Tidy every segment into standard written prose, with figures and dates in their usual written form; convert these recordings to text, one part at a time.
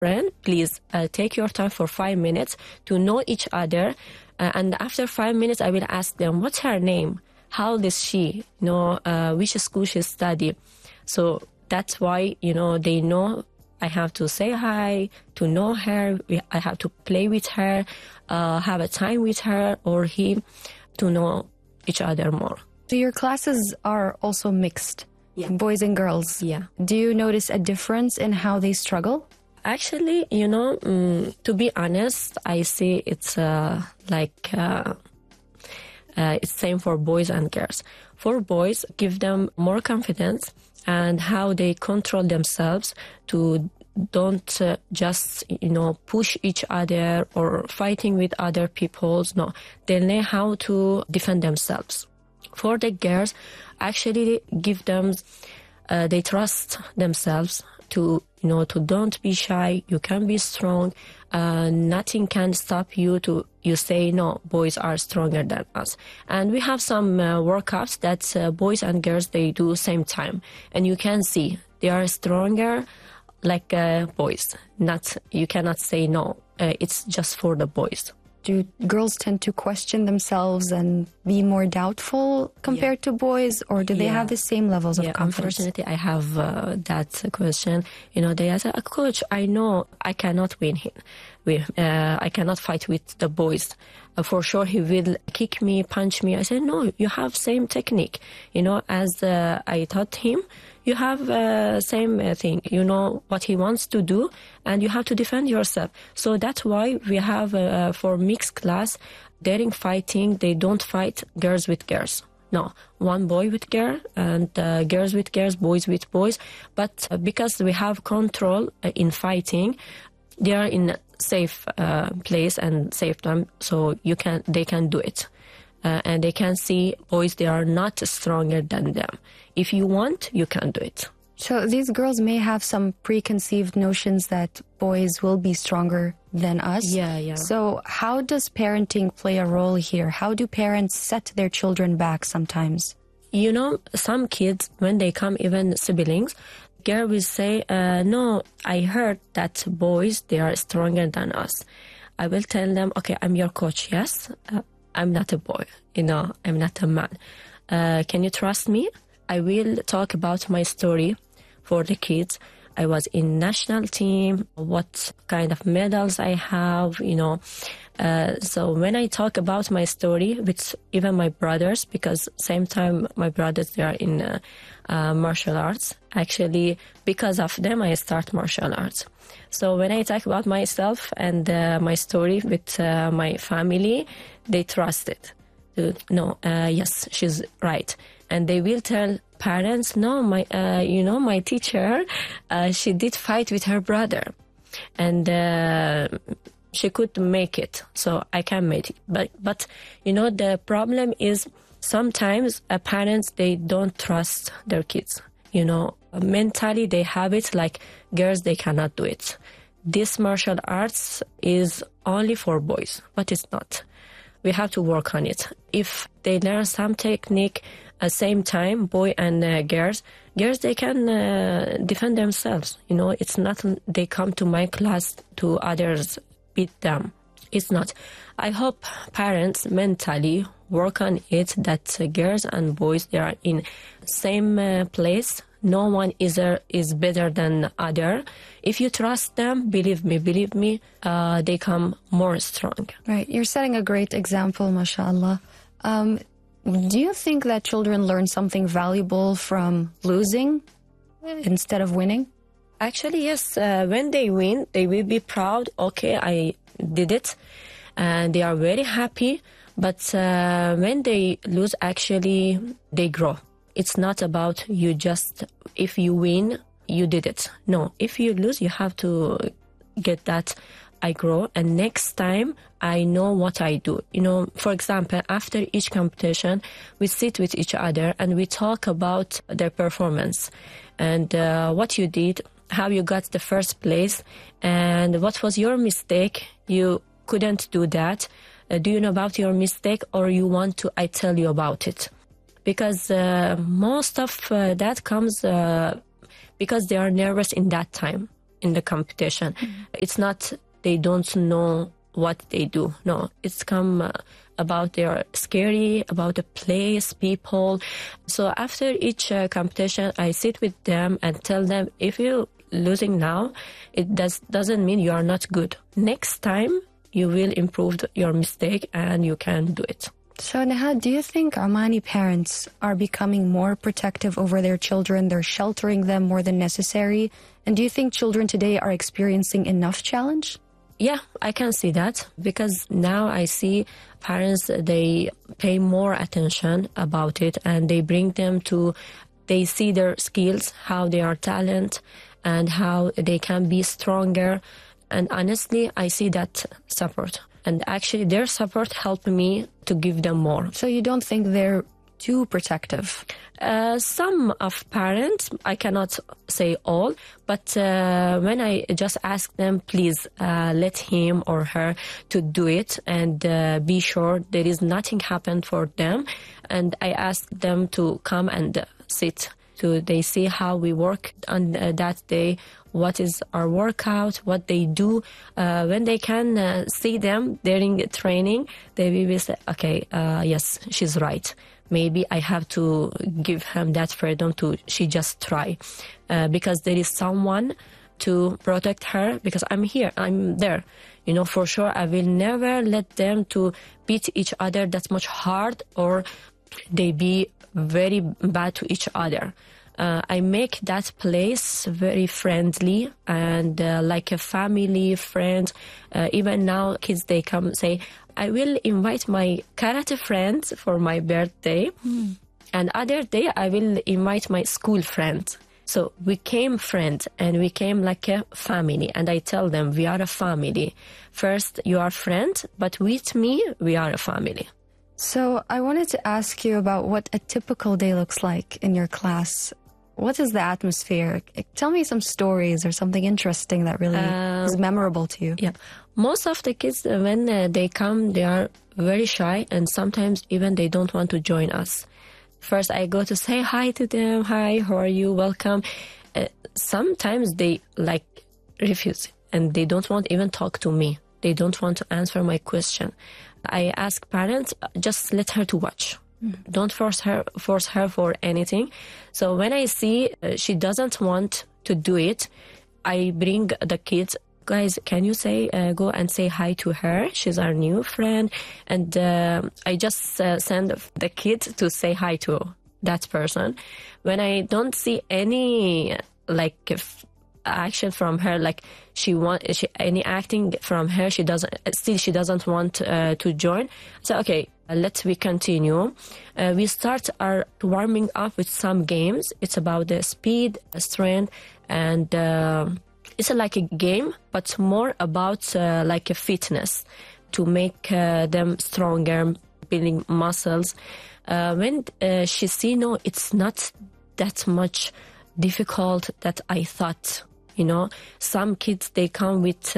friend, please take your time for 5 minutes to know each other. And after 5 minutes, I will ask them, what's her name? How old is she? Which school she study? So that's why, they know I have to say hi, to know her. I have to play with her, have a time with her or him to know each other more. So your classes are also mixed, boys and girls. Yeah. Do you notice a difference in how they struggle? Actually, to be honest, I see it's it's same for boys and girls. For boys, give them more confidence and how they control themselves to don't just, push each other or fighting with other people. No, they learn how to defend themselves. For the girls, actually give them, they trust themselves to don't be shy. You can be strong. Nothing can stop you you say, no, boys are stronger than us. And we have some workouts that boys and girls, they do same time. And you can see they are stronger like boys. You cannot say no. It's just for the boys. Do girls tend to question themselves and be more doubtful compared to boys, or do they have the same levels of confidence? Unfortunately, I have that question. They say, Coach, I know I cannot win him. I cannot fight with the boys. For sure, he will kick me, punch me. I said, no, you have same technique. As I taught him, you have same thing. You know what he wants to do, and you have to defend yourself. So that's why we have for mixed class, daring fighting. They don't fight girls with girls. No, one boy with girl and girls with girls, boys with boys. But because we have control in fighting, they are in safe place and safe time, so they can do it. And they can see boys, they are not stronger than them. If you want, you can do it. So these girls may have some preconceived notions that boys will be stronger than us. Yeah. So how does parenting play a role here? How do parents set their children back sometimes? Some kids, when they come, even siblings, girl will say, no, I heard that boys, they are stronger than us. I will tell them, okay, I'm your coach, yes? I'm not a boy, I'm not a man. Can you trust me? I will talk about my story for the kids. I was in national team, what kind of medals I have, So when I talk about my story with even my brothers, because same time my brothers, they are in martial arts. Actually, because of them, I start martial arts. So when I talk about myself and my story with my family, they trust it. Yes, she's right. And they will tell parents, no, my teacher, she did fight with her brother. And she could make it, so I can make it. But the problem is sometimes parents, they don't trust their kids. Mentally they have it like girls, they cannot do it. This martial arts is only for boys, but it's not. We have to work on it. If they learn some technique at the same time, boy and girls, they can defend themselves. It's not they come to my class to others beat them. It's not. I hope parents mentally work on it, that girls and boys, they are in same place. No one is better than other. If you trust them, believe me, they come more strong. Right. You're setting a great example, mashallah. Do you think that children learn something valuable from losing instead of winning? Actually, yes. When they win, they will be proud. Okay, I did it. And they are very happy. But when they lose, actually, they grow. It's not about you just, if you win, you did it. No, if you lose, you have to get that I grow. And next time, I know what I do. For example, after each competition, we sit with each other and we talk about their performance and what you did, how you got the first place, and what was your mistake. You couldn't do that. Do you know about your mistake, or you want I tell you about it? Because most of that comes because they are nervous in that time. in the competition. It's not they don't know what they do. No, it's come about they're scary, about the place, people. So after each competition, I sit with them and tell them, if you're losing now, it doesn't mean you are not good. Next time, you will improve your mistake and you can do it. So, Nahad, do you think Omani parents are becoming more protective over their children? They're sheltering them more than necessary? And do you think children today are experiencing enough challenge? Yeah, I can see that, because now I see parents, they pay more attention about it, and they bring them to, they see their skills, how they are talent, and how they can be stronger. And honestly, I see that support. And actually, their support helped me to give them more. So you don't think they're too protective? Some of parents, I cannot say all, but when I just ask them, please let him or her to do it and be sure there is nothing happened for them. And I ask them to come and sit. They see how we work on that day, what is our workout, what they do. When they can see them during training, they will say, okay, yes, she's right. Maybe I have to give him that freedom to, she just try. Because there is someone to protect her, because I'm here, I'm there. You know, for sure, I will never let them to beat each other that much hard, or they be very bad to each other. I make that place very friendly and like a family, friend. Even now, kids, they come say, I will invite my karate friends for my birthday. And other day, I will invite my school friends. So we came friends and we came like a family. And I tell them, we are a family. First, you are friends, but with me, we are a family. So I wanted to ask you about what a typical day looks like in your class. What is the atmosphere? Tell me some stories or something interesting that really is memorable to you. Yeah. Most of the kids, when they come, they are very shy, and sometimes even they don't want to join us. First, I go to say hi to them. Hi, how are you? Welcome. Sometimes they refuse, and they don't want even talk to me. They don't want to answer my question. I ask parents, just let her to watch. Don't force her for anything. So when I see she doesn't want to do it, I bring the kids. Guys, can you go and say hi to her? She's our new friend. And I just send the kid to say hi to that person. When I don't see any action from her, any acting from her, she doesn't want to join. So okay, we continue. We start our warming up with some games. It's about the speed, strength, and it's like a game, but more about like a fitness to make them stronger, building muscles. When she see, no, it's not that much difficult that I thought. You know, some kids, they come with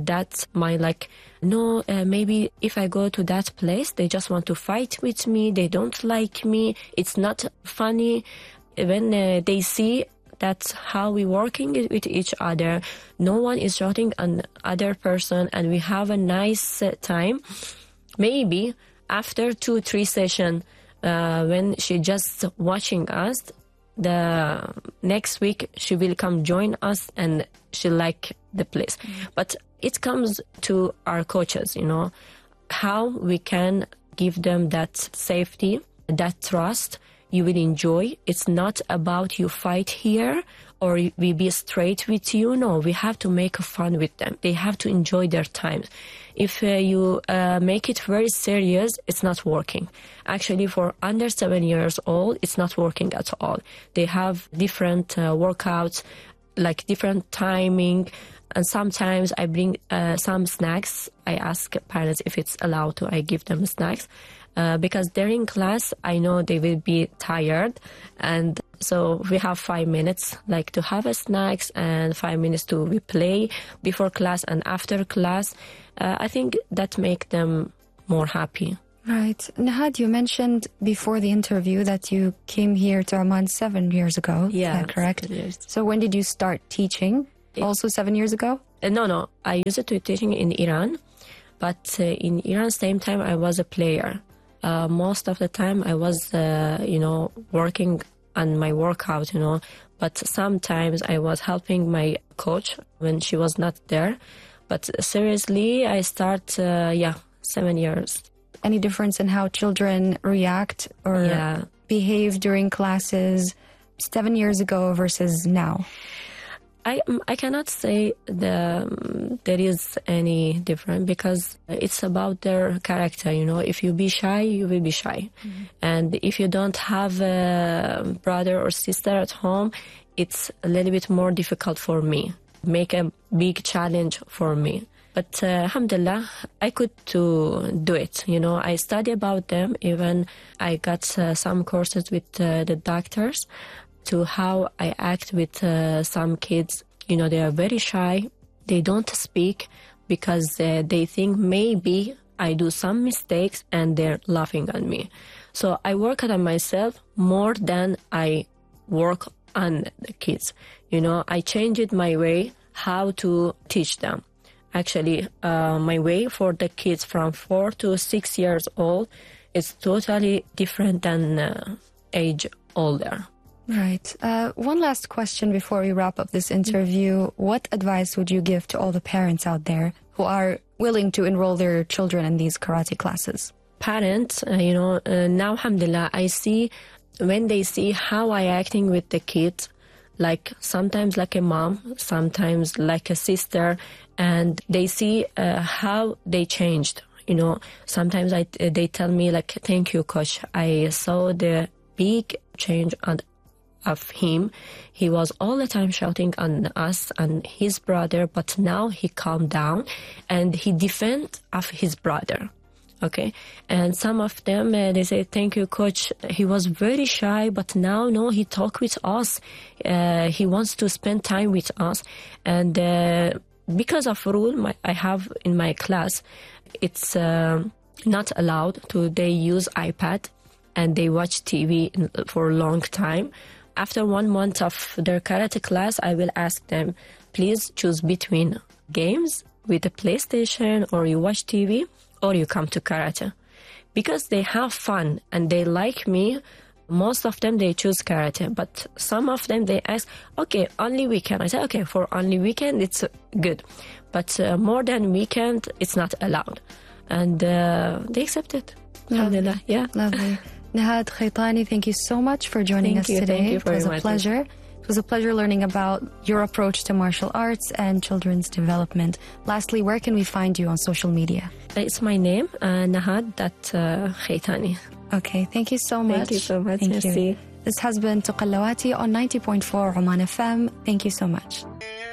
maybe if I go to that place, they just want to fight with me. They don't like me. It's not funny. When they see that's how we working with each other, no one is shouting on other person, and we have a nice time. Maybe after 2-3 sessions, when she just watching us, the next week she will come join us and she like the place. But it comes to our coaches, you know, how we can give them that safety, that trust. You will enjoy. It's not about you fight here or we be straight with you. No, we have to make fun with them. They have to enjoy their time. If you make it very serious, it's not working. Actually, for under 7 years old, it's not working at all. They have different workouts, like different timing. And sometimes I bring some snacks. I ask parents if it's allowed to. I give them snacks. Because during class, I know they will be tired. And so we have 5 minutes to have a snacks and 5 minutes we play before class and after class. I think that make them more happy. Right. Nahad, you mentioned before the interview that you came here to Oman 7 years ago. Yeah. Is that correct? 7 years. So when did you start teaching? also 7 years ago? No. I used to teaching in Iran, but in Iran, same time I was a player. Most of the time I was, working on my workout, but sometimes I was helping my coach when she was not there. But seriously, I start, 7 years. Any difference in how children react or behave during classes 7 years ago versus now? I cannot say there is any difference because it's about their character. If you be shy, you will be shy. Mm-hmm. And if you don't have a brother or sister at home, it's a little bit more difficult for me. Make a big challenge for me. But alhamdulillah, I could do it. I study about them. Even I got some courses with the doctors to how I act with some kids. They are very shy. They don't speak because they think maybe I do some mistakes and they're laughing at me. So I work on myself more than I work on the kids. I changed my way how to teach them. Actually, my way for the kids from 4 to 6 years old is totally different than age older. Right. One last question before we wrap up this interview. What advice would you give to all the parents out there who are willing to enroll their children in these karate classes? Parents, now, alhamdulillah, I see when they see how I acting with the kids, like sometimes like a mom, sometimes like a sister, and they see how they changed. Sometimes they tell me like, thank you, coach. I saw the big change of him. He was all the time shouting on us and his brother, but now he calmed down and he defend of his brother. Okay. And some of them, they say, thank you, coach. He was very shy, but now, no, he talk with us. He wants to spend time with us. And because of rule I have in my class, it's not allowed they use iPad and they watch TV for a long time. After 1 month of their karate class, I will ask them, please choose between games with a PlayStation or you watch TV or you come to karate. Because they have fun and they like me, most of them, they choose karate. But some of them, they ask, okay, only weekend. I say, okay, for only weekend, it's good. But more than weekend, it's not allowed. And they accept it. Alhamdulillah, yeah. Lovely. Nahad Khaitani, thank you so much for joining us today. Thank you very much. It was a pleasure. It was a pleasure learning about your approach to martial arts and children's development. Lastly, where can we find you on social media? It's my name, Nahad.Khaitani. Okay, thank you so much. Thank you so much. Thank you. This has been Tuqallawati on 90.4 Oman FM. Thank you so much.